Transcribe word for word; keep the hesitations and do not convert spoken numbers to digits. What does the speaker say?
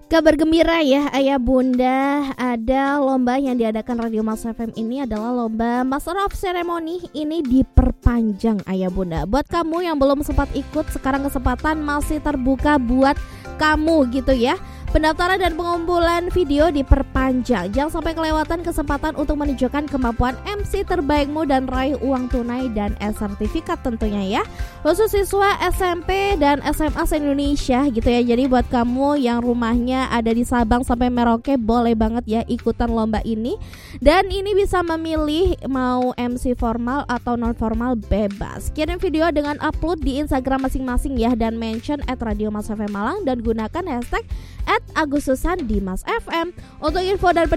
Kabar gembira ya ayah bunda, ada lomba yang diadakan Radio Mas F M ini adalah lomba Master of Ceremony. Ini diperpanjang ayah bunda. Buat kamu yang belum sempat ikut, sekarang kesempatan masih terbuka buat kamu gitu ya. Pendaftaran dan pengumpulan video diperpanjang. Jangan sampai kelewatan kesempatan untuk menunjukkan kemampuan M C terbaikmu dan raih uang tunai dan e-sertifikat tentunya ya. Khusus siswa S M P dan S M A se-Indonesia gitu ya. Jadi buat kamu yang rumahnya ada di Sabang sampai Merauke, boleh banget ya ikutan lomba ini. Dan ini bisa memilih mau M C formal atau non formal, bebas. Kirim video dengan upload di Instagram masing-masing ya, dan mention at Radio Mas F M Malang dan gunakan hashtag at Agustusan di Mas F M. Untuk info dan